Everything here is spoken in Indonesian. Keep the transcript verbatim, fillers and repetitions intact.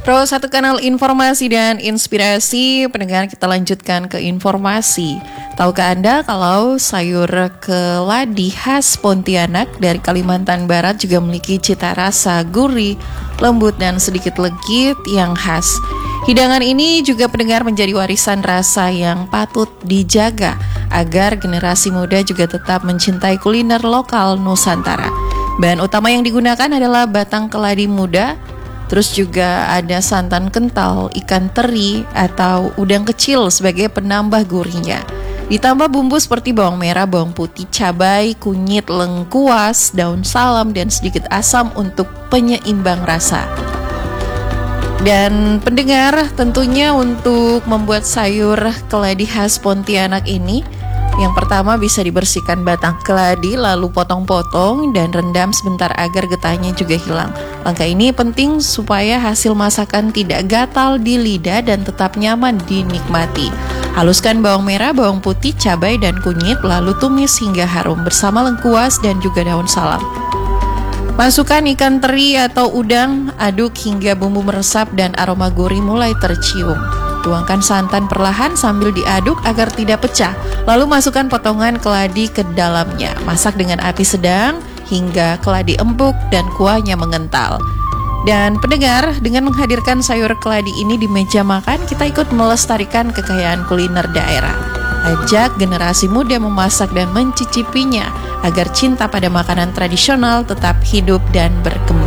Pro satu kanal informasi dan inspirasi. Pendengar, kita lanjutkan ke informasi. Tahukah Anda kalau sayur keladi khas Pontianak dari Kalimantan Barat juga memiliki cita rasa gurih, lembut dan sedikit legit yang khas. Hidangan ini juga pendengar menjadi warisan rasa yang patut dijaga agar generasi muda juga tetap mencintai kuliner lokal Nusantara. Bahan utama yang digunakan adalah batang keladi muda. Terus juga ada santan kental, ikan teri, atau udang kecil sebagai penambah gurihnya. Ditambah bumbu seperti bawang merah, bawang putih, cabai, kunyit, lengkuas, daun salam, dan sedikit asam untuk penyeimbang rasa. Dan pendengar, tentunya untuk membuat sayur keladi khas Pontianak ini, yang pertama bisa dibersihkan batang keladi lalu potong-potong dan rendam sebentar agar getahnya juga hilang. Langkah ini penting supaya hasil masakan tidak gatal di lidah dan tetap nyaman dinikmati. Haluskan bawang merah, bawang putih, cabai dan kunyit lalu tumis hingga harum bersama lengkuas dan juga daun salam. Masukkan ikan teri atau udang, aduk hingga bumbu meresap dan aroma gurih mulai tercium. Tuangkan santan perlahan sambil diaduk agar tidak pecah. Lalu masukkan potongan keladi ke dalamnya. Masak dengan api sedang hingga keladi empuk dan kuahnya mengental. Dan pendengar, dengan menghadirkan sayur keladi ini di meja makan, kita ikut melestarikan kekayaan kuliner daerah. Ajak generasi muda memasak dan mencicipinya agar cinta pada makanan tradisional tetap hidup dan berkembang.